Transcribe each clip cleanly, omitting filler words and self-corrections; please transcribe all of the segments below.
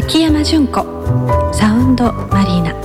牧山純子サウンドマリーナ。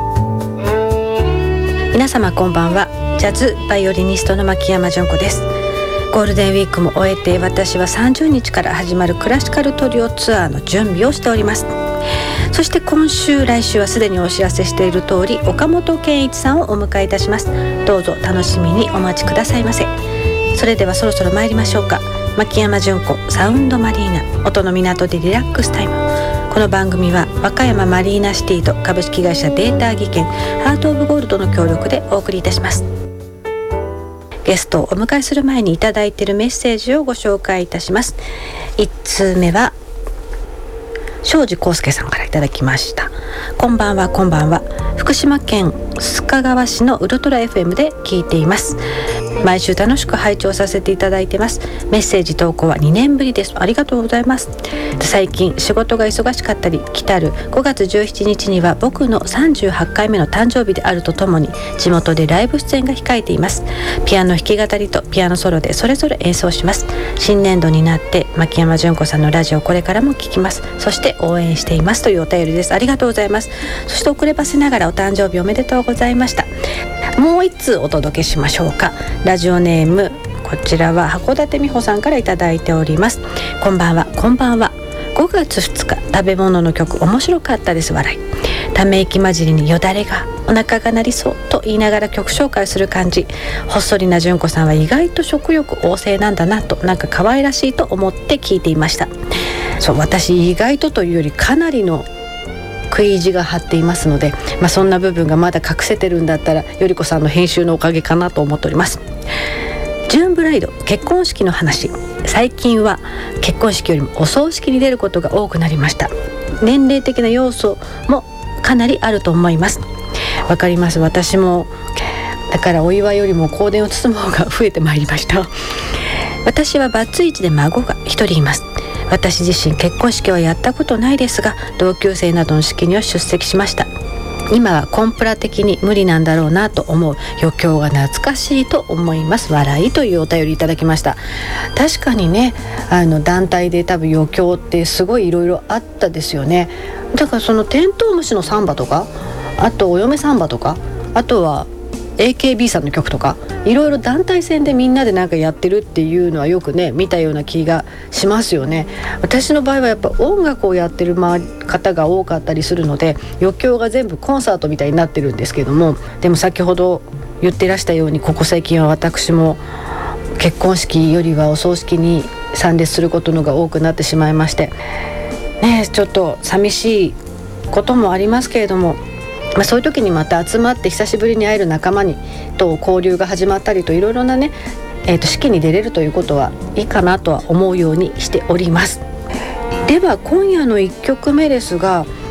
皆様こんばんは。ジャズバイオリニストの牧山純子です。ゴールデンウィークも終えて、私は30日から始まるクラシカルトリオツアーの準備をしております。そして今週来週はすでにお知らせしている通り、岡本健一さんをお迎えいたします。どうぞ楽しみにお待ちくださいませ。それではそろそろ参りましょうか。牧山純子サウンドマリーナ、音の港でリラックスタイム。この番組は和歌山マリーナシティと株式会社データ技研ハートオブゴールドの協力でお送りいたします。ゲストをお迎えする前にいただいているメッセージをご紹介いたします。1通目は庄司康介さんからいただきました。こんばんは。こんばんは。福島県須賀川市のウルトラ FM で聞いています。毎週楽しく拝聴させていただいてます。メッセージ投稿は2年ぶりです。ありがとうございます。最近仕事が忙しかったり、来たる5月17日には僕の38回目の誕生日であるとともに、地元でライブ出演が控えています。ピアノ弾き語りとピアノソロでそれぞれ演奏します。新年度になって牧山純子さんのラジオこれからも聞きます。そして応援していますというお便りです。ありがとうございます。そして遅ればせながらお誕生日おめでとうございました。もう一通お届けしましょうか。ラジオネーム、こちらは函館美穂さんからいただいております。こんばんは。こんばんは。5月2日食べ物の曲面白かったです。笑い。ため息混じりによだれがお腹が鳴りそうと言いながら曲紹介する感じ。ほっそりな純子さんは意外と食欲旺盛なんだなと、なんか可愛らしいと思って聞いていました。そう、私意外とというよりかなりの食い意地が張っていますので、そんな部分がまだ隠せてるんだったらよりこさんの編集のおかげかなと思っております。ジューンブライド結婚式の話。最近は結婚式よりもお葬式に出ることが多くなりました。年齢的な要素もかなりあると思います。わかります。私もだからお祝いよりも香典を包む方が増えてまいりました。私はバツイチで孫が一人います。私自身結婚式はやったことないですが、同級生などの式には出席しました。今はコンプラ的に無理なんだろうなと思う余興が懐かしいと思います。笑いというお便りいただきました。確かにね、団体で多分余興ってすごいいろいろあったですよね。だからそのテントウムシのサンバとか、あとお嫁サンバとか、あとは AKB さんの曲とか、いろいろ団体戦でみんなでなんかやってるっていうのはよくね見たような気がしますよね。私の場合はやっぱ音楽をやってる方が多かったりするので、余興が全部コンサートみたいになってるんですけども、でも先ほど言ってらしたように、ここ最近は私も結婚式よりはお葬式に参列することのが多くなってしまいましてね、ちょっと寂しいこともありますけれども、そういう時にまた集まって久しぶりに会える仲間と交流が始まったりと、いろいろなね、式に出れるということはいいかなとは思うようにしております。では今夜の1曲目ですが、